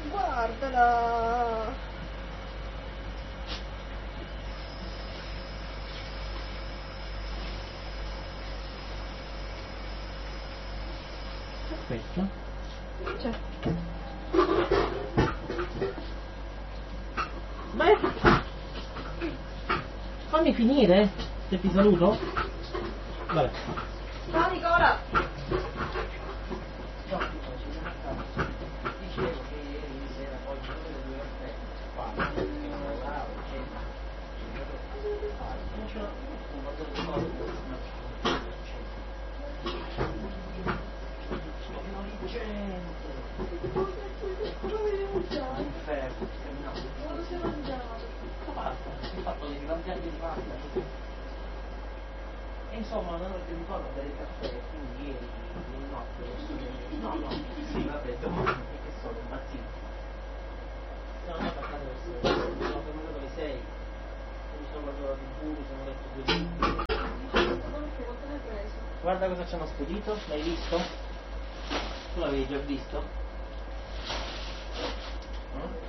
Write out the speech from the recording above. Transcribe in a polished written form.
Guardala! Aspetta. C'è. Beh, fammi finire, se ti saluto. Vabbè. Ciao Nicola! Dicevo che ieri sera poi ci sono due aspetti qua, che non lavoravo, eccetera. Non ce l'ho più, quando lo ricordo, inferno, Cosa si è mangiato? basta, ho fatto dei piatti di pasta. E insomma, non ho ricordo a bere il caffè, quindi ieri notte no, sì, vabbè, domani, che sono impazzito. Sono andato a casa sono tornato alle 6, mi sono guardato la TV, mi sono letto 2 libri. Quanto l'hai preso? Guarda cosa ci hanno spedito, l'hai visto? Tu l'avevi già visto?